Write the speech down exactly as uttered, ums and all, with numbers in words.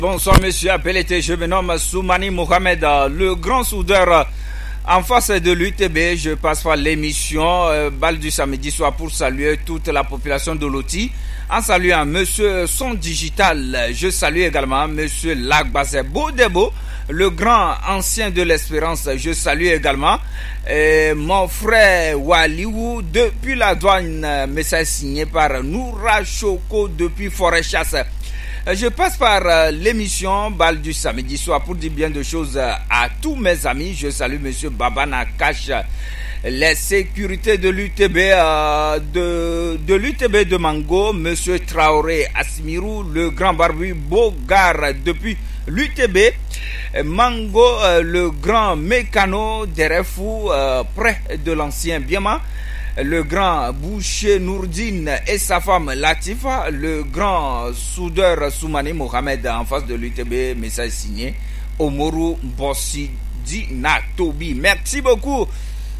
Bonsoir monsieur, appelé, je me nomme Soumani Mohamed, le grand soudeur en face de l'U T B. Je passe par l'émission euh, Bal du samedi soir pour saluer toute la population de Loti. En saluant monsieur Son Digital, je salue également monsieur Lagbazé Bodebo, le grand ancien de l'Espérance. Je salue également euh, mon frère Waliou depuis la douane, message signé par Noura Choko depuis Forêt-Chasse. Je passe par euh, l'émission Bal du samedi soir pour dire bien de choses euh, à tous mes amis. Je salue monsieur Babana Cash, les sécurités de l'U T B euh, de, de l'U T B de Mango, monsieur Traoré Asmirou, le grand barbu Bogar depuis l'U T B, Mango, euh, le grand mécano d'Erefou, euh, près de l'ancien Biama, le grand boucher Nourdine et sa femme Latifa, le grand soudeur Soumani Mohamed en face de l'U T B, message signé Omoru Bossi Dina Tobi. Merci beaucoup